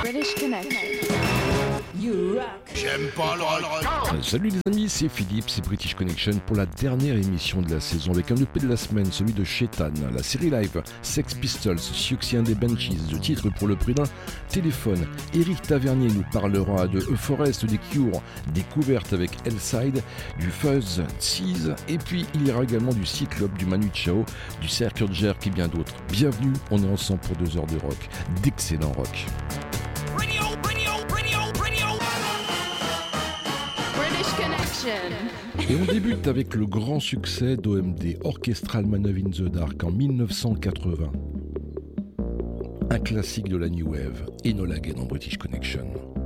British Connection. You rock. J'aime pas le rock. Salut les amis, c'est Philippe, c'est British Connection pour la dernière émission de la saison avec un EP de la semaine, celui de Shaitan, la série live Sex Pistols, Siouxsie and the Banshees, le titre pour le prix d'un téléphone. Eric Tavernier nous parlera de A Forest des Cure, découverte avec Hellside, du Fuzz, Tease, et puis il y aura également du Cyclope, du Manu Chao, du Circuit Jerk et bien d'autres. Bienvenue, on est ensemble pour 2 heures de rock, d'excellent rock. British Connection. Et on débute avec le grand succès d'OMD, Orchestral Maneuver in the Dark, en 1980. Un classique de la New Wave, Enola Gay dans British Connection.